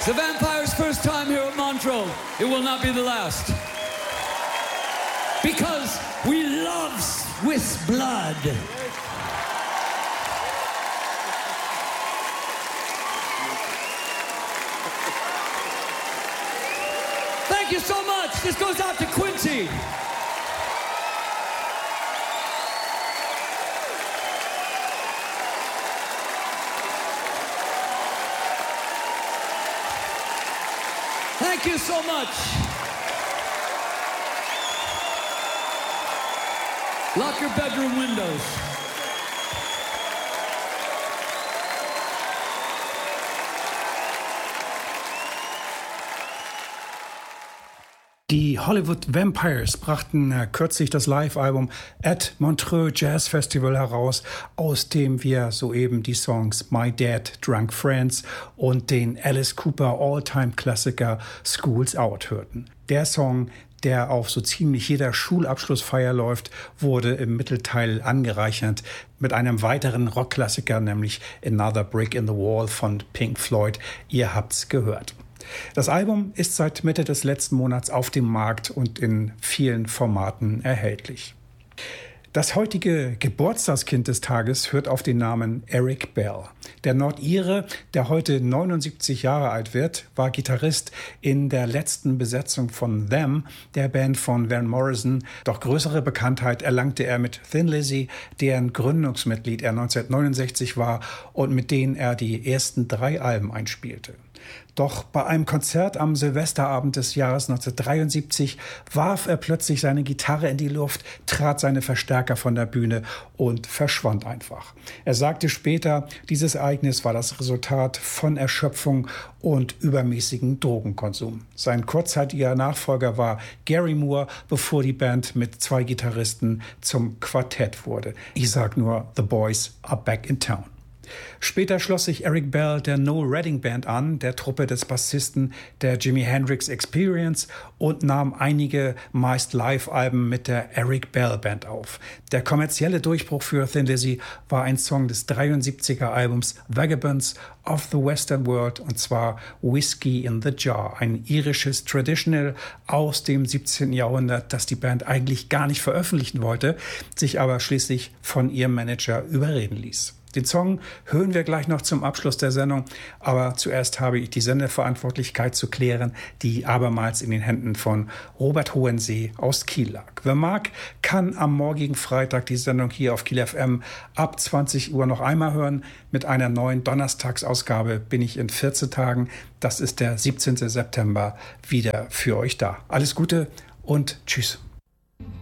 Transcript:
The Vampires' first time here at Montreux. It will not be the last. Because we love Swiss blood. Thank you so much. This goes out to Quincy. Thank you so much. Lock your bedroom windows. Die Hollywood Vampires brachten kürzlich das Live-Album at Montreux Jazz Festival heraus, aus dem wir soeben die Songs My Dad Drunk Friends und den Alice Cooper All-Time-Klassiker School's Out hörten. Der Song, der auf so ziemlich jeder Schulabschlussfeier läuft, wurde im Mittelteil angereichert mit einem weiteren Rockklassiker, nämlich Another Brick in the Wall von Pink Floyd. Ihr habt's gehört. Das Album ist seit Mitte des letzten Monats auf dem Markt und in vielen Formaten erhältlich. Das heutige Geburtstagskind des Tages hört auf den Namen Eric Bell. Der Nordire, der heute 79 Jahre alt wird, war Gitarrist in der letzten Besetzung von Them, der Band von Van Morrison. Doch größere Bekanntheit erlangte er mit Thin Lizzy, deren Gründungsmitglied er 1969 war und mit denen er die ersten 3 Alben einspielte. Doch bei einem Konzert am Silvesterabend des Jahres 1973 warf er plötzlich seine Gitarre in die Luft, trat seine Verstärker von der Bühne und verschwand einfach. Er sagte später, dieses Ereignis war das Resultat von Erschöpfung und übermäßigen Drogenkonsum. Sein kurzzeitiger Nachfolger war Gary Moore, bevor die Band mit 2 Gitarristen zum Quartett wurde. Ich sag nur, The Boys are back in town. Später schloss sich Eric Bell der Noel Redding Band an, der Truppe des Bassisten der Jimi Hendrix Experience, und nahm einige meist Live-Alben mit der Eric Bell Band auf. Der kommerzielle Durchbruch für Thin Lizzy war ein Song des 73er Albums Vagabonds of the Western World, und zwar Whiskey in the Jar, ein irisches Traditional aus dem 17. Jahrhundert, das die Band eigentlich gar nicht veröffentlichen wollte, sich aber schließlich von ihrem Manager überreden ließ. Den Song hören wir gleich noch zum Abschluss der Sendung, aber zuerst habe ich die Sendeverantwortlichkeit zu klären, die abermals in den Händen von Robert Hohensee aus Kiel lag. Wer mag, kann am morgigen Freitag die Sendung hier auf Kiel FM ab 20 Uhr noch einmal hören. Mit einer neuen Donnerstagsausgabe bin ich in 14 Tagen, das ist der 17. September, wieder für euch da. Alles Gute und tschüss.